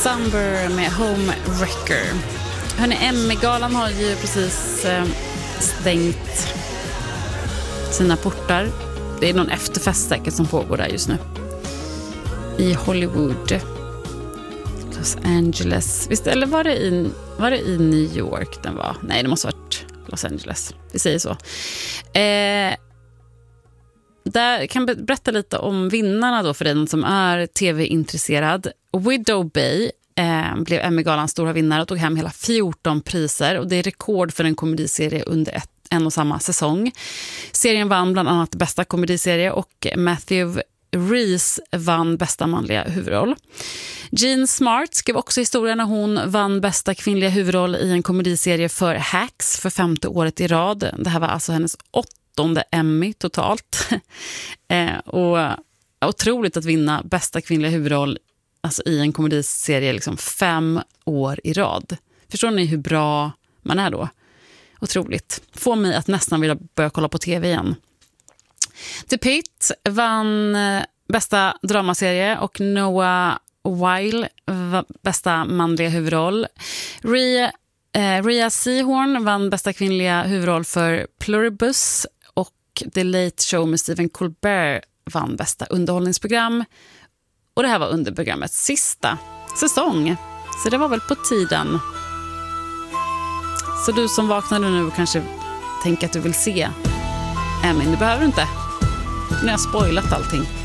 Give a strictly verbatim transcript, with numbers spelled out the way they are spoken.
Summer med Home Wrecker. Hörrni, Emmy-galan har ju precis eh, stängt sina portar. Det är någon efterfest säkert som pågår där just nu. I Hollywood. Los Angeles. Visst, eller var det i, var det i New York den var? Nej, det måste ha varit Los Angeles. Vi säger så. Eh, där kan jag berätta lite om vinnarna då för den som är tv-intresserad. Widow Bay eh, blev Emmy-galans stora vinnare och tog hem hela fjorton priser. Och det är rekord för en komediserie under ett, en och samma säsong. Serien vann bland annat bästa komediserie och Matthew Rhys vann bästa manliga huvudroll. Jean Smart skrev också historia när hon vann bästa kvinnliga huvudroll i en komediserie för Hacks för femte året i rad. Det här var alltså hennes åttonde Emmy totalt. eh, och otroligt att vinna bästa kvinnliga huvudroll alltså i en komediserie liksom fem år i rad. Förstår ni hur bra man är då? Otroligt. Får mig att nästan vilja börja kolla på tv igen. The Pitt vann bästa dramaserie och Noah Weil bästa manliga huvudroll. Rhea, eh, Rhea Seehorn vann bästa kvinnliga huvudroll för Pluribus och The Late Show med Stephen Colbert vann bästa underhållningsprogram. Och det här var under programmets sista säsong. Så det var väl på tiden. Så du som vaknade nu kanske tänker att du vill se Emmy, det behöver du inte. Nu har jag spoilat allting.